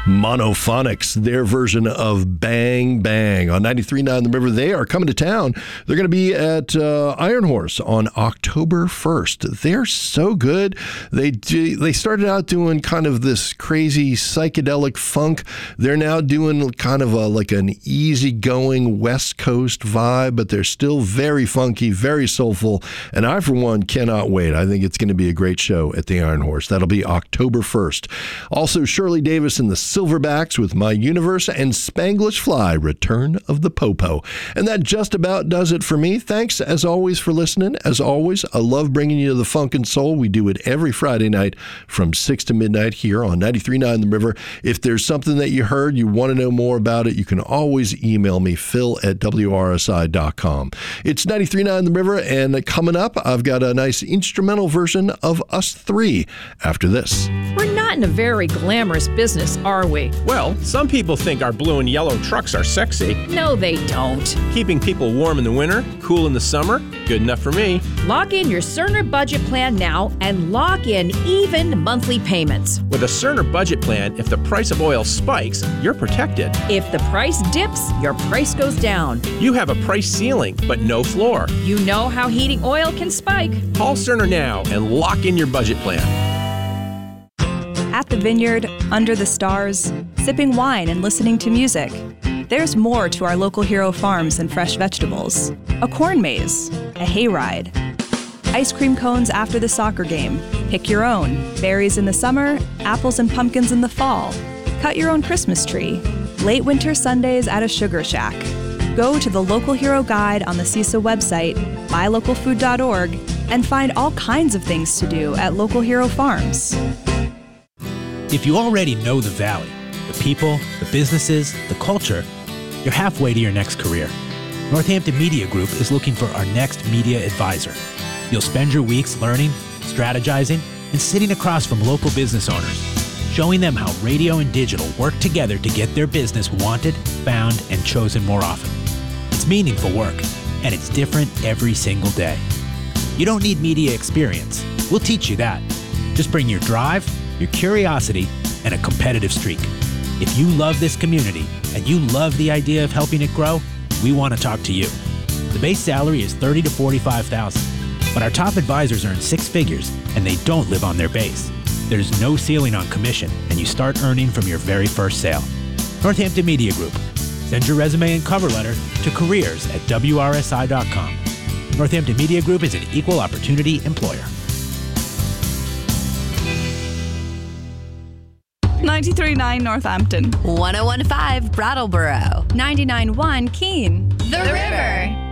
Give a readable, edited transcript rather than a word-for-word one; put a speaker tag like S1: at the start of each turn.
S1: Monophonics, their version of Bang Bang on 93.9 The River. They are coming to town. They're going to be at Iron Horse on October 1st. They're so good. They started out doing kind of this crazy psychedelic funk. They're now doing kind of like an easygoing West Coast vibe, but they're still very funky, very soulful. And I, for one, cannot wait. I think it's going to be a great show at the Iron Horse. That'll be October 1st. Also, Shirley Davis and the Silverbacks with My Universe, and Spanglish Fly, Return of the Popo. And that just about does it for me. Thanks, as always, for listening. As always, I love bringing you the funk and soul. We do it every Friday night from 6 to midnight here on 93.9 The River. If there's something that you heard, you want to know more about it, you can always email me, phil@wrsi.com. It's 93.9 The River, and coming up, I've got a nice instrumental version of Us Three after this.
S2: We're not in a very glamorous business, are we?
S3: Well, some people think our blue and yellow trucks are sexy.
S2: No, they don't.
S3: Keeping people warm in the winter, cool in the summer, good enough for me.
S2: Lock in your Cerner budget plan now and lock in even monthly payments.
S3: With a Cerner budget plan, if the price of oil spikes, you're protected.
S2: If the price dips, your price goes down.
S3: You have a price ceiling, but no floor.
S2: You know how heating oil can spike.
S3: Call Cerner now and lock in your budget plan.
S4: At the vineyard, under the stars, sipping wine and listening to music. There's more to our local hero farms than fresh vegetables. A corn maze, a hayride, ice cream cones after the soccer game. Pick your own. Berries in the summer, apples and pumpkins in the fall. Cut your own Christmas tree. Late winter Sundays at a sugar shack. Go to the Local Hero Guide on the CISA website, buylocalfood.org, and find all kinds of things to do at Local Hero Farms.
S5: If you already know the Valley, the people, the businesses, the culture, you're halfway to your next career. Northampton Media Group is looking for our next media advisor. You'll spend your weeks learning, strategizing, and sitting across from local business owners, showing them how radio and digital work together to get their business wanted, found, and chosen more often. It's meaningful work, and it's different every single day. You don't need media experience. We'll teach you that. Just bring your drive, your curiosity, and a competitive streak. If you love this community and you love the idea of helping it grow, we want to talk to you. The base salary is $30,000 to $45,000, but our top advisors earn six figures and they don't live on their base. There's no ceiling on commission, and you start earning from your very first sale. Northampton Media Group. Send your resume and cover letter to careers@wrsi.com. Northampton Media Group is an equal opportunity employer.
S4: 93.9 Northampton.
S6: 101.5 Brattleboro.
S4: 99.1 Keene.
S6: The River.